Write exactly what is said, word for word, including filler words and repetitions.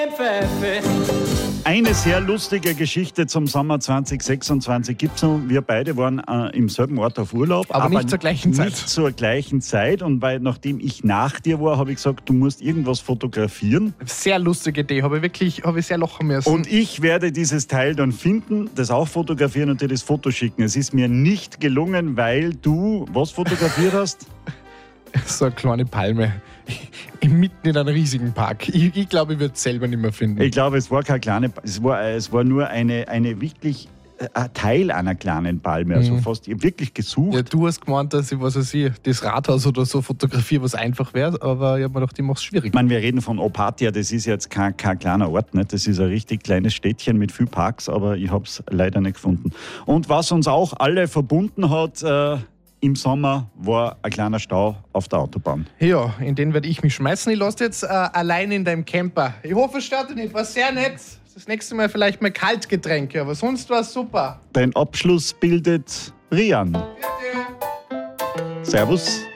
Eine sehr lustige Geschichte zum Sommer zwanzig sechsundzwanzig gibt es noch. Wir beide waren äh, im selben Ort auf Urlaub. Aber, aber nicht zur gleichen Zeit. Nicht zur gleichen Zeit. Und weil, nachdem ich nach dir war, habe ich gesagt, du musst irgendwas fotografieren. Sehr lustige Idee, habe ich wirklich habe ich sehr lachen müssen. Und ich werde dieses Teil dann finden, das auch fotografieren und dir das Foto schicken. Es ist mir nicht gelungen, weil du was fotografiert hast? So eine kleine Palme. Mitten in einem riesigen Park. Ich, ich glaube, ich würde es selber nicht mehr finden. Ich glaube, es war keine kleine, es war, es war nur eine, eine wirklich ein Teil einer kleinen Palme. Also Mhm. fast, ich habe wirklich gesucht. Ja, du hast gemeint, dass ich, was weiß ich, das Rathaus oder so fotografiere, was einfach wäre, aber ich habe mir gedacht, ich mache es schwierig. Ich meine, wir reden von Opatia, das ist jetzt kein, kein kleiner Ort, nicht? Das ist ein richtig kleines Städtchen mit viel Parks, aber ich habe es leider nicht gefunden. Und was uns auch alle verbunden hat, äh, im Sommer war ein kleiner Stau auf der Autobahn. Ja, in den werde ich mich schmeißen. Ich lasse dich jetzt äh, allein in deinem Camper. Ich hoffe, es stört dich nicht. War sehr nett. Das nächste Mal vielleicht mal Kaltgetränke, aber sonst war es super. Dein Abschluss bildet Rian. Bitte. Servus.